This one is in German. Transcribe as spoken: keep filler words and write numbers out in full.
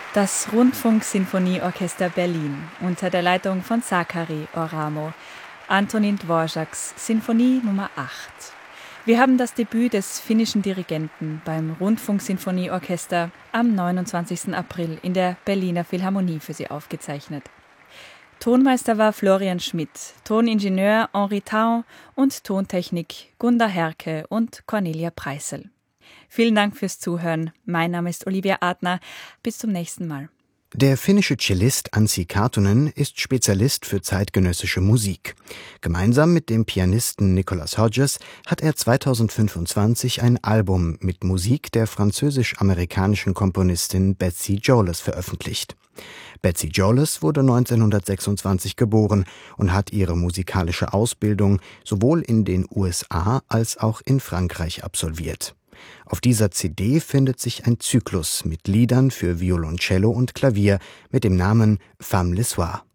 Das Rundfunksinfonieorchester Berlin unter der Leitung von Sakari Oramo, Antonín Dvořáks Sinfonie Nummer acht. Wir haben das Debüt des finnischen Dirigenten beim Rundfunksinfonieorchester am neunundzwanzigsten April in der Berliner Philharmonie für Sie aufgezeichnet. Tonmeister war Florian Schmidt, Toningenieur Henri Taun und Tontechnik Gunda Herke und Cornelia Preissel. Vielen Dank fürs Zuhören. Mein Name ist Olivia Adner. Bis zum nächsten Mal. Der finnische Cellist Anssi Kartunen ist Spezialist für zeitgenössische Musik. Gemeinsam mit dem Pianisten Nicholas Hodges hat er zweitausendfünfundzwanzig ein Album mit Musik der französisch-amerikanischen Komponistin Betsy Jolas veröffentlicht. Betsy Jolas wurde neunzehnhundertsechsundzwanzig geboren und hat ihre musikalische Ausbildung sowohl in den U S A als auch in Frankreich absolviert. Auf dieser C D findet sich ein Zyklus mit Liedern für Violoncello und Klavier mit dem Namen Femme le Soir.